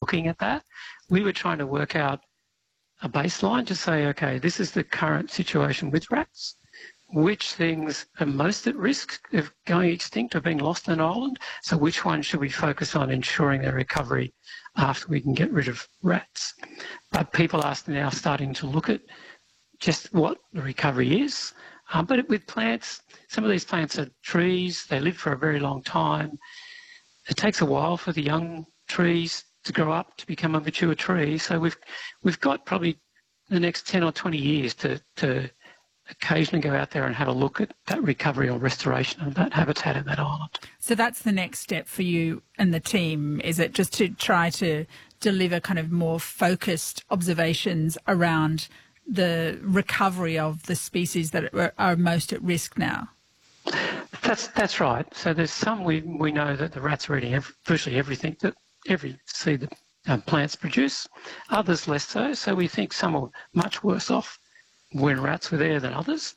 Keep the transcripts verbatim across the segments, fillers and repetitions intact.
looking at that. We were trying to work out a baseline to say, okay, this is the current situation with rats. Which things are most at risk of going extinct or being lost on an island? So which one should we focus on ensuring their recovery after we can get rid of rats? But people are now starting to look at just what the recovery is. Um, but with plants, some of these plants are trees, they live for a very long time. It takes a while for the young trees to grow up to become a mature tree. So we've we've got probably the next ten or twenty years to, to occasionally go out there and have a look at that recovery or restoration of that habitat in that island. So that's the next step for you and the team, is it, just to try to deliver kind of more focused observations around the recovery of the species that are, are most at risk now? That's that's right. So there's some we we know that the rats are eating every, virtually everything that every seed that um, plants produce. Others less so. So we think some are much worse off when rats were there than others.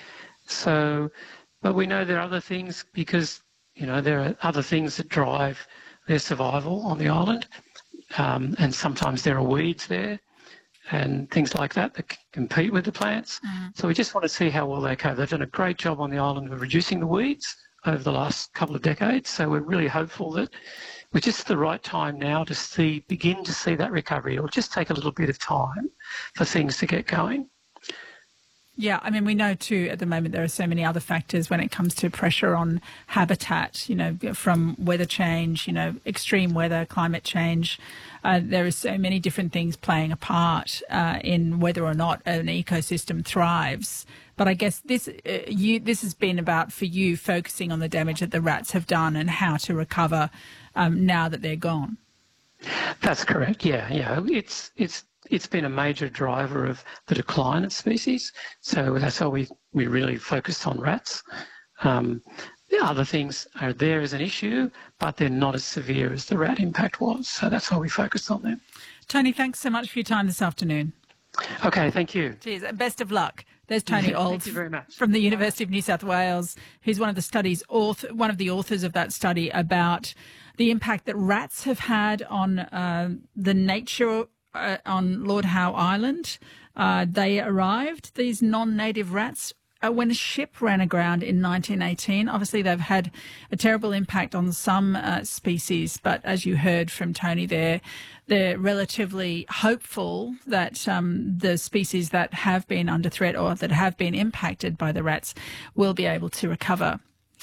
So, but we know there are other things because, you know, there are other things that drive their survival on the island. Um, and sometimes there are weeds there and things like that that compete with the plants. Mm. So we just want to see how well they cope. They've done a great job on the island of reducing the weeds over the last couple of decades. So we're really hopeful that we're just at the right time now to see, begin to see that recovery. It'll just take a little bit of time for things to get going. Yeah, I mean, we know too at the moment there are so many other factors when it comes to pressure on habitat, you know, from weather change, you know, extreme weather, climate change. Uh, there are so many different things playing a part uh, in whether or not an ecosystem thrives. But I guess this uh, you this has been about, for you, focusing on the damage that the rats have done and how to recover um, now that they're gone. That's correct. Yeah, yeah. It's it's. It's been a major driver of the decline of species, so that's why we, we really focused on rats. Um, the other things are there as an issue, but they're not as severe as the rat impact was, so that's why we focused on them. Tony, thanks so much for your time this afternoon. Okay, thank you. Cheers, and best of luck. There's Tony Auld Thank you very much. From the University of New South Wales, who's one of the study's author, one of the authors of that study about the impact that rats have had on uh, the nature Uh, on Lord Howe Island. Uh, they arrived, these non-native rats, uh, when a ship ran aground in nineteen eighteen. Obviously, they've had a terrible impact on some uh, species, but as you heard from Tony there, they're relatively hopeful that um, the species that have been under threat or that have been impacted by the rats will be able to recover.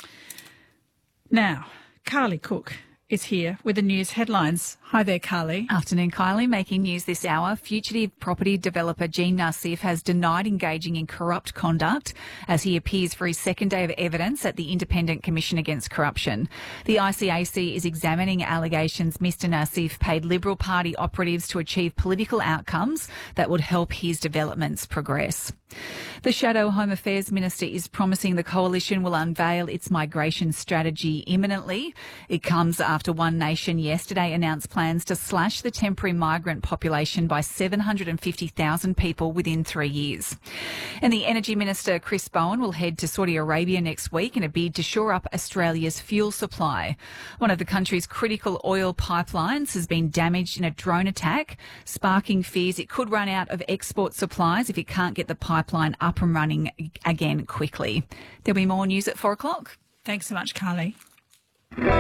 Now, Carly Cook is here with the news headlines. Hi there, Carly. Afternoon, Kylie. Making news this hour. Fugitive property developer Jean Nassif has denied engaging in corrupt conduct as he appears for his second day of evidence at the Independent Commission Against Corruption. The I C A C is examining allegations Mister Nassif paid Liberal Party operatives to achieve political outcomes that would help his developments progress. The Shadow Home Affairs Minister is promising the coalition will unveil its migration strategy imminently. It comes after One Nation yesterday announced plans to slash the temporary migrant population by seven hundred fifty thousand people within three years. And the Energy Minister, Chris Bowen, will head to Saudi Arabia next week in a bid to shore up Australia's fuel supply. One of the country's critical oil pipelines has been damaged in a drone attack, sparking fears it could run out of export supplies if it can't get the pipeline up and running again quickly. There'll be more news at four o'clock. Thanks so much, Carly.